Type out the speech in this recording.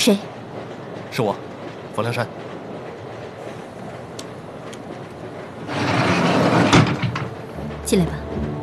谁？ 是我，冯梁山。 进来吧。